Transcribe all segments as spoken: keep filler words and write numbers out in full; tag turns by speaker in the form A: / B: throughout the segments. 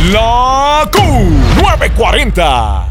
A: La Q nueve cuarenta.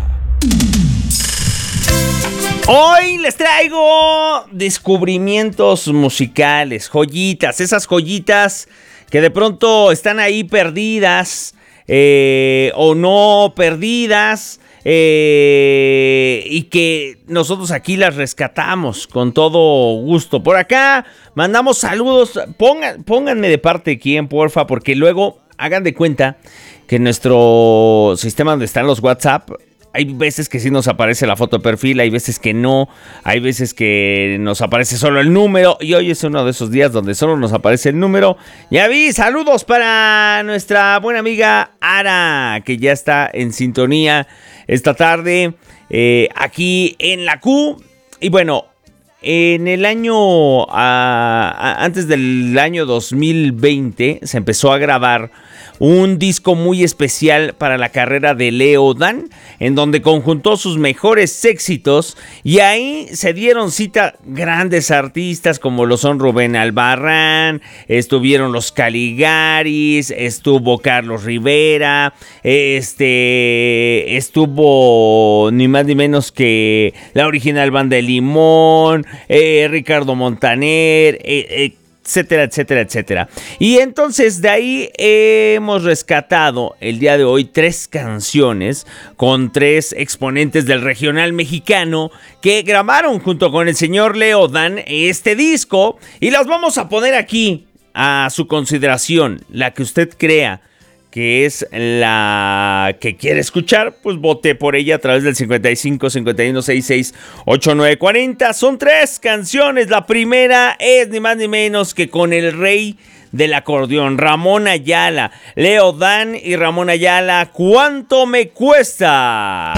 B: Hoy les traigo descubrimientos musicales, joyitas, esas joyitas que de pronto están ahí perdidas eh, o no perdidas eh, y que nosotros aquí las rescatamos con todo gusto. Por acá mandamos saludos, Pongan, pónganme de parte de quién, porfa, porque luego hagan de cuenta que en nuestro sistema donde están los WhatsApp, hay veces que sí nos aparece la foto de perfil, hay veces que no, hay veces que nos aparece solo el número, y hoy es uno de esos días donde solo nos aparece el número. Ya vi, saludos para nuestra buena amiga Ara, que ya está en sintonía esta tarde eh, aquí en la Q. Y bueno, en el año, a, a, antes del año dos mil veinte, se empezó a grabar un disco muy especial para la carrera de Leo Dan, en donde conjuntó sus mejores éxitos, y ahí se dieron cita grandes artistas como lo son Rubén Albarrán, estuvieron los Caligaris, estuvo Carlos Rivera, este, estuvo ni más ni menos que la original Banda de Limón, eh, Ricardo Montaner, eh, eh, etcétera, etcétera, etcétera. Y entonces de ahí hemos rescatado el día de hoy tres canciones con tres exponentes del regional mexicano que grabaron junto con el señor Leo Dan este disco, y las vamos a poner aquí a su consideración. La que usted crea que es la que quiere escuchar, pues vote por ella a través del cincuenta y cinco, cincuenta y uno, sesenta y seis, ochenta y nueve, cuarenta. Son tres canciones. La primera es ni más ni menos que con el rey del acordeón, Ramón Ayala. Leo Dan y Ramón Ayala, ¿cuánto me cuesta?